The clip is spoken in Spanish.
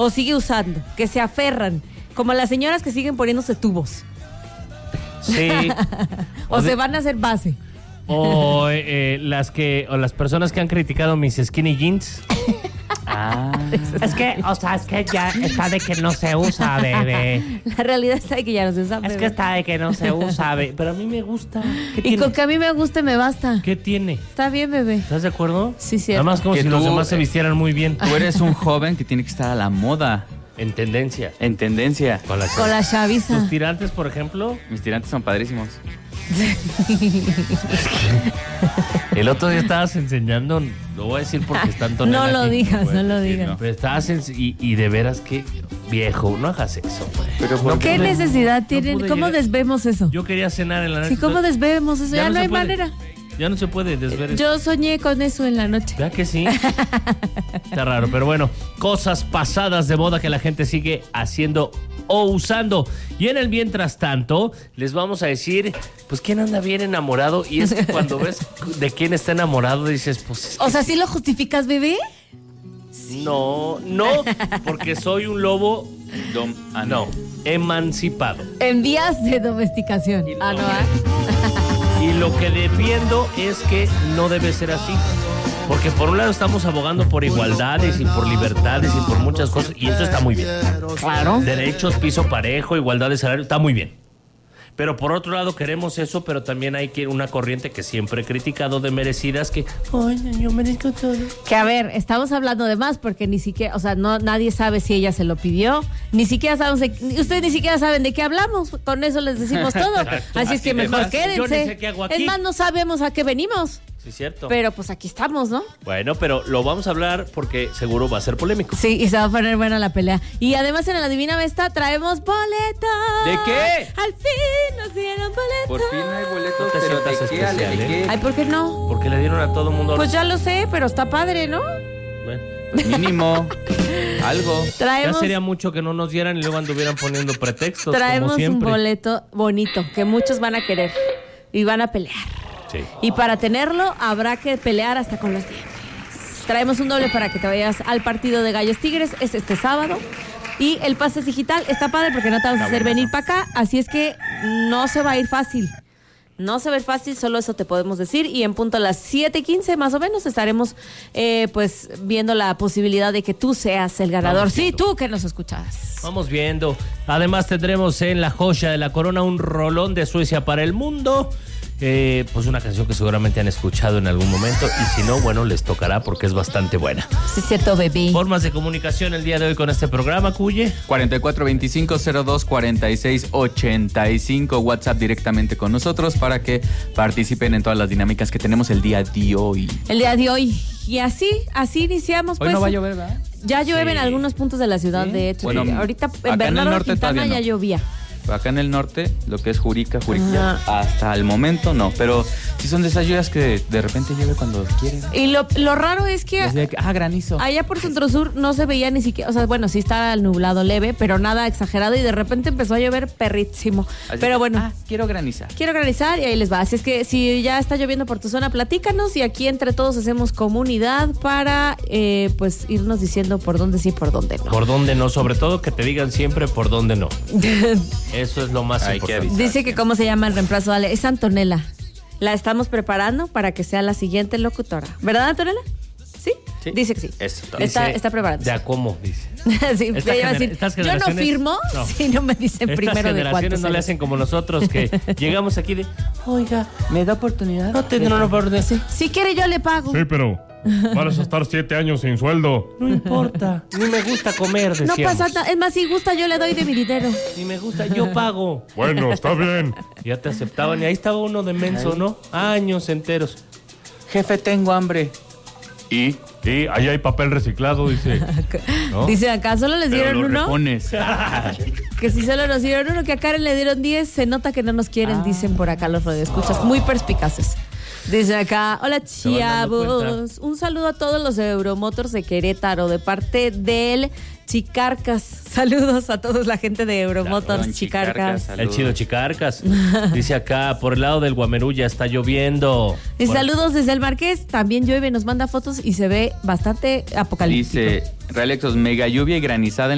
o sigue usando, que se aferran, como las señoras que siguen poniéndose tubos. Sí. o se van a hacer base. O las personas que han criticado mis skinny jeans. Es que ya está de que no se usa, bebé. La realidad está de que ya no se usa, bebé. Es que está de que no se usa, bebé. Pero a mí me gusta. Y con que a mí me guste me basta. ¿Qué tiene? Está bien, bebé. ¿Estás de acuerdo? Sí, sí. Además, como que si los demás se vistieran muy bien. Tú eres un joven que tiene que estar a la moda. En tendencia. En tendencia. Con la chaviza. ¿Tus tirantes, por ejemplo? Mis tirantes son padrísimos. El otro día estabas enseñando, lo voy a decir porque está Antonella. No lo aquí. digas, Bueno, no lo sí, digas. no. Pero estabas y de veras que viejo, no hagas eso, güey. Pero No ¿Qué pude- necesidad no tienen? pude ¿Cómo llegar. desvemos eso? Yo quería cenar en la noche. Sí, ¿cómo desvemos eso? Ya no se hay puede. manera. Ya no se puede desver eso. Yo soñé con eso en la noche. ¿Verdad que sí? Está raro, pero bueno, cosas pasadas de moda que la gente sigue haciendo o usando. Y en el mientras tanto, les vamos a decir, pues, quién anda bien enamorado. Y es que cuando ves de quién está enamorado, dices, pues... es que O sea, ¿sí lo justificas, bebé? no, porque soy un lobo, no, emancipado. En vías de domesticación. Ah, no, Y lo que defiendo es que no debe ser así. Porque por un lado estamos abogando por igualdades y por libertades y por muchas cosas. Y eso está muy bien. Claro. Derechos, piso parejo, igualdad de salario, está muy bien. Pero por otro lado queremos eso, pero también hay una corriente que siempre he criticado de merecidas que... Ay, yo merezco todo. Que a ver, estamos hablando de más porque ni siquiera, o sea, no, nadie sabe si ella se lo pidió, ni siquiera sabemos, ustedes ni siquiera saben de qué hablamos, con eso les decimos todo. Exacto. Así es que Así de mejor más, yo ni quédense. sé qué hago aquí. Es más, no sabemos a qué venimos, Sí, cierto. pero pues aquí estamos, ¿no? Bueno, pero lo vamos a hablar porque seguro va a ser polémico. Sí, y se va a poner buena la pelea. Y además en la Adivina Esta traemos boletos. ¿De qué? Al fin nos dieron boletos. Por fin hay boletos, No te pero sientas ¿de qué, Ale? especial, ¿De qué? Ay, ¿por qué no? Porque le dieron a todo mundo... Pues ya lo sé, pero está padre, ¿no? Bueno, Mínimo, algo. ya Traemos, sería mucho que no nos dieran y luego anduvieran poniendo pretextos, traemos como un siempre. boleto bonito que muchos van a querer y van a pelear. Sí. Y para tenerlo habrá que pelear hasta con los dientes. Traemos un doble para que te vayas al partido de Gallos Tigres, es este sábado. Y el pase es digital, está padre porque no te vamos a hacer venir para acá, así es que no se va a ir fácil. No se va a ir fácil, solo eso te podemos decir. Y en punto a las 7:15 más o menos estaremos pues viendo la posibilidad de que tú seas el ganador. Vamos Sí, viendo. tú que nos escuchas. Vamos viendo. Además tendremos en la joya de la corona un rolón de Suecia para el mundo. Pues una canción que seguramente han escuchado en algún momento. Y si no, bueno, les tocará porque es bastante buena. Sí, cierto, bebé. Formas de comunicación el día de hoy con este programa, Cuye. 4425-024685. WhatsApp directamente con nosotros para que participen en todas las dinámicas que tenemos el día de hoy. El día de hoy. Y así iniciamos. Hoy Pues, no va a llover, ¿verdad? ya llueve en Sí. algunos puntos de la ciudad, ¿Sí? de hecho. Bueno, Ahorita acá en en el Bernardo norte Quintana todavía ya no. llovía. Acá en el norte, lo que es Jurica, hasta el momento no. Pero sí son de esas lluvias que de repente llueve cuando quiere. Y lo raro es que Granizo. allá por Centro Sur no se veía ni siquiera, o sea, bueno, sí está nublado leve, pero nada exagerado y de repente empezó a llover perrísimo. Así Pero que, bueno, quiero granizar. quiero granizar y ahí les va. Así es que si ya está lloviendo por tu zona, platícanos y aquí entre todos hacemos comunidad para pues irnos diciendo por dónde sí, por dónde no. Por dónde no, sobre todo que te digan siempre por dónde no. Eso es lo más Hay que importante. avisar. Dice que cómo se llama el reemplazo, Ale. Es Antonella. La estamos preparando para que sea la siguiente locutora. ¿Verdad, Antonella? ¿Sí? Sí. Dice que sí. Eso está Está preparando. Ya, ¿cómo? Dice. Sí, Esta ya iba a decir, estas yo no generaciones- firmo no. si no me dicen Estas primero de generaciones cuántos no le años. hacen como nosotros, que llegamos aquí de, oiga, ¿Me da oportunidad? no tendrán una oportunidad. Si quiere yo le pago. Sí, pero vas a estar 7 años sin sueldo. No importa, ni me gusta comer, No decíamos. pasa nada. Es más, si gusta yo le doy de mi dinero. Ni me gusta, yo pago. Bueno, está bien. Ya te aceptaban y ahí estaba uno de menso, ¿no? Años enteros. Jefe, tengo hambre. Y ahí hay papel reciclado, dice. ¿No? Dice acá, solo les Pero dieron lo uno. repones. Que si solo nos dieron uno, que a Karen le dieron 10, se nota que no nos quieren, dicen por acá los radioescuchas. Muy perspicaces. Dice acá, hola van dando chavos. Un saludo a todos los Euromotors de Querétaro de parte del Chicarcas. Saludos a toda la gente de Euromotors, Don Chicarcas. Chicarcas. El chido Chicarcas. Dice acá, por el lado del Guamerú ya está lloviendo. Y Por- saludos desde el Marqués, también llueve, nos manda fotos y se ve bastante apocalíptico. Dice, Realexos, mega lluvia y granizada en